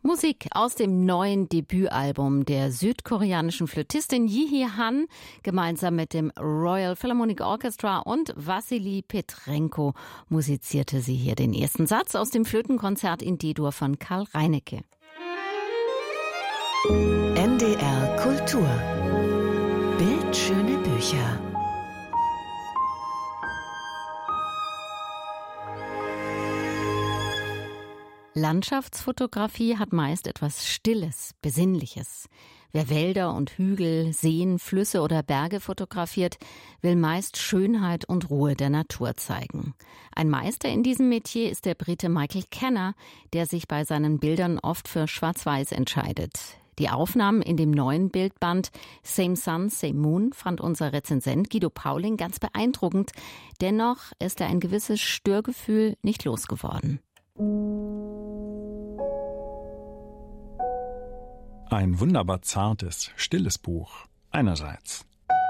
Musik aus dem neuen Debütalbum der südkoreanischen Flötistin Yi Han. Gemeinsam mit dem Royal Philharmonic Orchestra und Wassily Petrenko musizierte sie hier den ersten Satz aus dem Flötenkonzert in D-Dur von Karl Reinecke. NDR Kultur. Bildschöne Bücher. Landschaftsfotografie hat meist etwas Stilles, Besinnliches. Wer Wälder und Hügel, Seen, Flüsse oder Berge fotografiert, will meist Schönheit und Ruhe der Natur zeigen. Ein Meister in diesem Metier ist der Brite Michael Kenner, der sich bei seinen Bildern oft für Schwarz-Weiß entscheidet. Die Aufnahmen in dem neuen Bildband Same Sun, Same Moon fand unser Rezensent Guido Pauling ganz beeindruckend. Dennoch ist er ein gewisses Störgefühl nicht losgeworden. Ein wunderbar zartes, stilles Buch einerseits.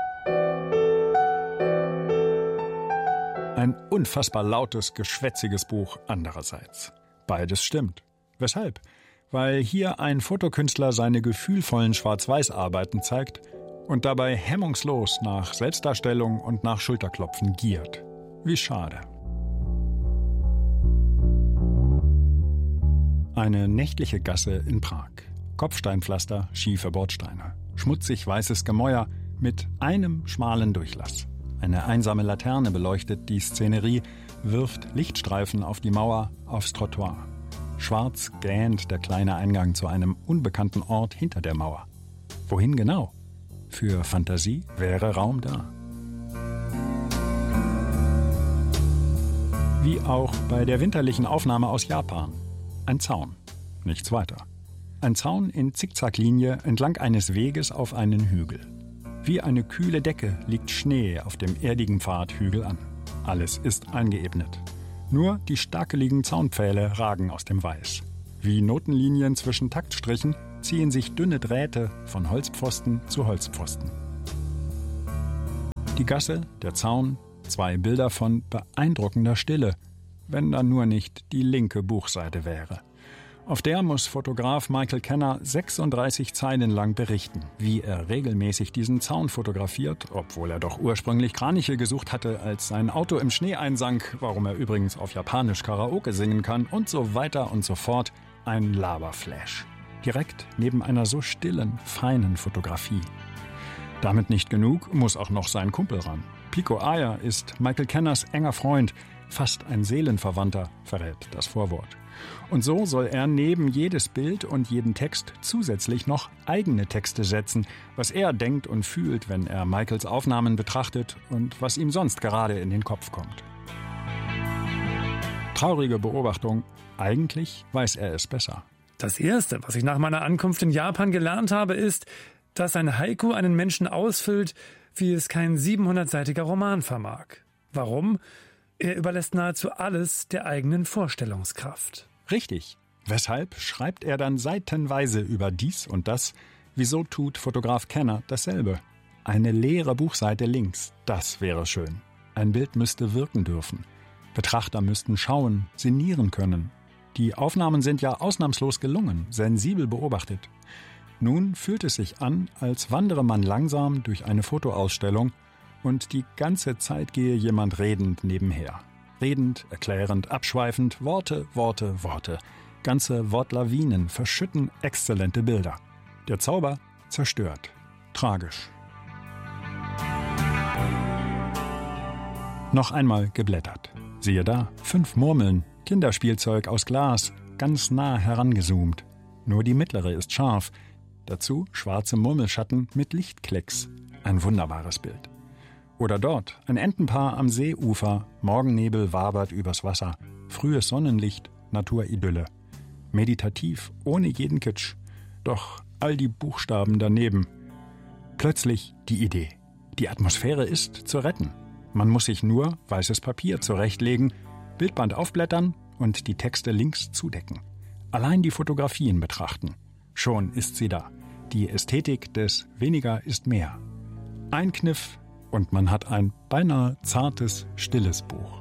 Ein unfassbar lautes, geschwätziges Buch andererseits. Beides stimmt. Weshalb? Weil hier ein Fotokünstler seine gefühlvollen Schwarz-Weiß-Arbeiten zeigt und dabei hemmungslos nach Selbstdarstellung und nach Schulterklopfen giert. Wie schade. Eine nächtliche Gasse in Prag. Kopfsteinpflaster, schiefe Bordsteine. Schmutzig weißes Gemäuer mit einem schmalen Durchlass. Eine einsame Laterne beleuchtet die Szenerie, wirft Lichtstreifen auf die Mauer, aufs Trottoir. Schwarz gähnt der kleine Eingang zu einem unbekannten Ort hinter der Mauer. Wohin genau? Für Fantasie wäre Raum da. Wie auch bei der winterlichen Aufnahme aus Japan. Ein Zaun, nichts weiter. Ein Zaun in Zickzacklinie entlang eines Weges auf einen Hügel. Wie eine kühle Decke liegt Schnee auf dem erdigen Pfad Hügel an. Alles ist eingeebnet. Nur die stakeligen Zaunpfähle ragen aus dem Weiß. Wie Notenlinien zwischen Taktstrichen ziehen sich dünne Drähte von Holzpfosten zu Holzpfosten. Die Gasse, der Zaun, 2 Bilder von beeindruckender Stille, wenn da nur nicht die linke Buchseite wäre. Auf der muss Fotograf Michael Kenner 36 Zeilen lang berichten, wie er regelmäßig diesen Zaun fotografiert, obwohl er doch ursprünglich Kraniche gesucht hatte, als sein Auto im Schnee einsank, warum er übrigens auf Japanisch Karaoke singen kann und so weiter und so fort. Ein Laberflash. Direkt neben einer so stillen, feinen Fotografie. Damit nicht genug, muss auch noch sein Kumpel ran. Pico Iyer ist Michael Kenners enger Freund, fast ein Seelenverwandter, verrät das Vorwort. Und so soll er neben jedes Bild und jeden Text zusätzlich noch eigene Texte setzen, was er denkt und fühlt, wenn er Michaels Aufnahmen betrachtet und was ihm sonst gerade in den Kopf kommt. Traurige Beobachtung, eigentlich weiß er es besser. Das Erste, was ich nach meiner Ankunft in Japan gelernt habe, ist, dass ein Haiku einen Menschen ausfüllt, wie es kein 700-seitiger Roman vermag. Warum? Er überlässt nahezu alles der eigenen Vorstellungskraft. Richtig. Weshalb schreibt er dann seitenweise über dies und das? Wieso tut Fotograf Kenner dasselbe? Eine leere Buchseite links, das wäre schön. Ein Bild müsste wirken dürfen. Betrachter müssten schauen, sinnieren können. Die Aufnahmen sind ja ausnahmslos gelungen, sensibel beobachtet. Nun fühlt es sich an, als wandere man langsam durch eine Fotoausstellung und die ganze Zeit gehe jemand redend nebenher. Redend, erklärend, abschweifend, Worte, Worte, Worte. Ganze Wortlawinen verschütten exzellente Bilder. Der Zauber zerstört. Tragisch. Noch einmal geblättert. Siehe da, 5 Murmeln, Kinderspielzeug aus Glas, ganz nah herangezoomt. Nur die mittlere ist scharf. Dazu schwarze Murmelschatten mit Lichtklecks. Ein wunderbares Bild. Oder dort, ein Entenpaar am Seeufer, Morgennebel wabert übers Wasser, frühes Sonnenlicht, Naturidylle. Meditativ, ohne jeden Kitsch. Doch all die Buchstaben daneben. Plötzlich die Idee. Die Atmosphäre ist zu retten. Man muss sich nur weißes Papier zurechtlegen, Bildband aufblättern und die Texte links zudecken. Allein die Fotografien betrachten. Schon ist sie da. Die Ästhetik des Weniger ist mehr. Ein Kniff, und man hat ein beinahe zartes, stilles Buch.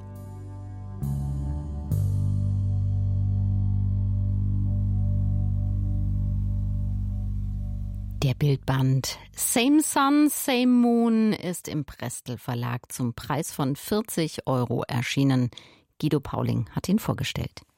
Der Bildband Same Sun, Same Moon ist im Prestel Verlag zum Preis von 40 € erschienen. Guido Pauling hat ihn vorgestellt.